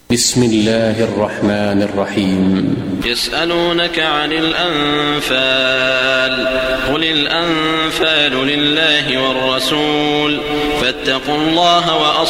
بسم الله الرحمن الرحيم. يسألونك عن الأنفال قل الأنفال لله والرسول فاتقوا الله